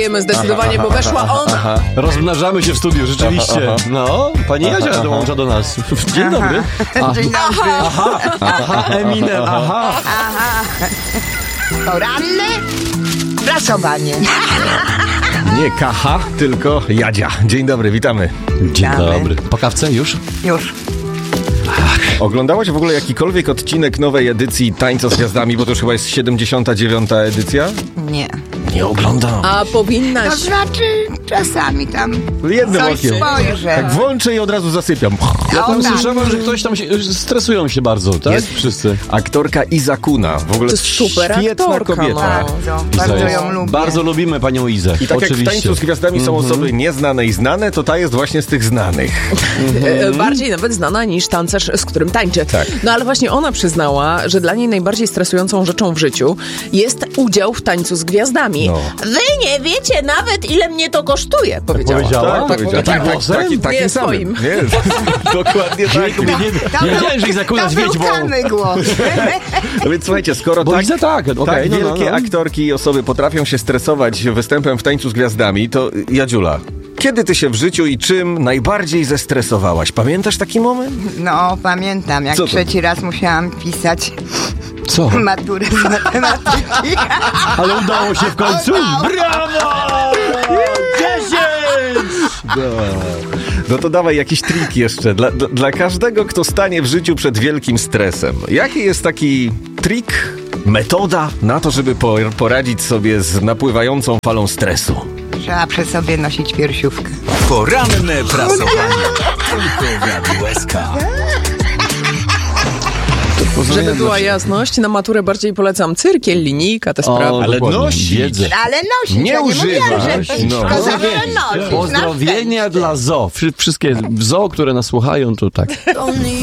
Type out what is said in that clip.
dodajemy zdecydowanie, bo weszła ona. Rozmnażamy się w studiu, rzeczywiście. No, pani Jadzia dołącza do nas. Dzień dobry. Dzień dobry. Aha, Eminem, aha. Poranne prasowanie. Nie Kacha, tylko Jadzia. Dzień dobry, witamy. Dzień Witamy. dobry. Po kawce już? Już. Oglądałaś w ogóle jakikolwiek odcinek nowej edycji Tańca z Gwiazdami, bo to już chyba jest 79. edycja? Nie. Nie oglądam. A powinnaś. To znaczy czasami tam Jednym coś okiem. spojrzę. Tak włączę i od razu zasypiam. Ja tam O, tak. słyszałem, że ktoś tam stresują się bardzo, tak? Jest. Wszyscy. Aktorka Iza Kuna. W ogóle To jest super świetna aktorka, kobieta. no. Bardzo Iza ją jest- lubię. Bardzo lubimy panią Izę. I tak jak w oczywiście. Tańcu z Gwiazdami są osoby nieznane i znane, to ta jest właśnie z tych znanych. Bardziej nawet znana niż tancerz, z którym tańczy. Tak. No ale właśnie ona przyznała, że dla niej najbardziej stresującą rzeczą w życiu jest udział w Tańcu z Gwiazdami. No. Wy nie wiecie nawet, ile mnie to kosztuje, powiedziała. Powiedziała? powiedziała. Takim głosem? Takim Nie, samym. swoim. Nie, dokładnie tak. Nie wiedziałem, że Iza Kuna To z był Wiedźmą. Kany głos. No więc słuchajcie, skoro Bo tak, Iza tak, okej, tak no, wielkie no. aktorki i osoby potrafią się stresować występem w Tańcu z Gwiazdami, to Jadziula, kiedy ty się w życiu i czym najbardziej zestresowałaś? Pamiętasz taki moment? No, pamiętam, jak Co to? trzeci raz musiałam pisać Co? maturę z matematyki. Ale udało się w końcu? Brawo! 10! No to dawaj jakiś trik jeszcze. Dla każdego, kto stanie w życiu przed wielkim stresem. Jaki jest taki trik, metoda na to, żeby poradzić sobie z napływającą falą stresu? Trzeba przy sobie nosić piersiówkę. Poranne prasowanie. Tylko w Radiu SK. Żeby była jasność, na maturę bardziej polecam cyrkiel, linijka, te sprawy. O, Ale dokładnie. nosić. Wiedzę. Ale nosić, Nie ja nie mówiłam, że używasz. pić, No. tylko zawsze nosić. Pozdrowienia dla zoo. Wszystkie zoo, które nas słuchają, to tak. Only